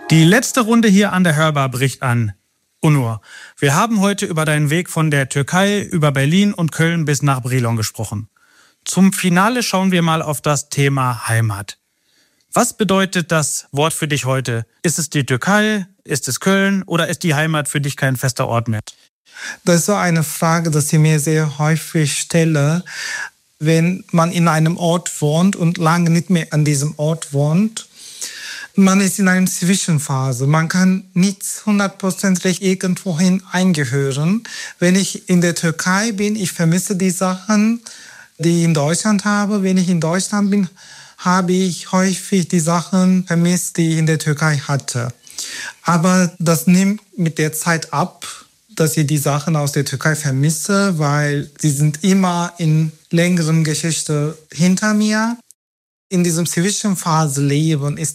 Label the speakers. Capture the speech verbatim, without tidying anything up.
Speaker 1: Die letzte Runde hier an der Hörbar bricht an. Onur, wir haben heute über deinen Weg von der Türkei über Berlin und Köln bis nach Brilon gesprochen. Zum Finale schauen wir mal auf das Thema Heimat. Was bedeutet das Wort für dich heute? Ist es die Türkei, ist es Köln oder ist die Heimat für dich kein fester Ort mehr?
Speaker 2: Das ist so eine Frage, die ich mir sehr häufig stelle. Wenn man in einem Ort wohnt und lange nicht mehr an diesem Ort wohnt, man ist in einer Zwischenphase. Man kann nicht hundertprozentig irgendwohin eingehören. Wenn ich in der Türkei bin, ich vermisse die Sachen, die ich in Deutschland habe. Wenn ich in Deutschland bin, habe ich häufig die Sachen vermisst, die ich in der Türkei hatte. Aber das nimmt mit der Zeit ab, dass ich die Sachen aus der Türkei vermisse, weil sie sind immer in längeren Geschichte hinter mir. In diesem Zwischenphase leben ist